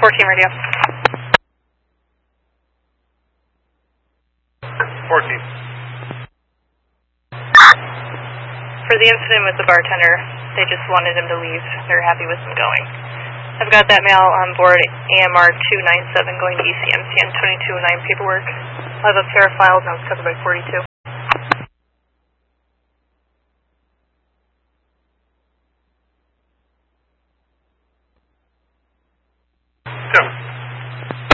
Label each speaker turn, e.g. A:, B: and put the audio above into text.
A: 14 radio.
B: 14.
A: For the incident with the bartender, they just wanted him to leave. They're happy with him going. I've got that male on board AMR 297 going to ECMCN 2209 paperwork. I'll have a pair of files now. It's covered by 42.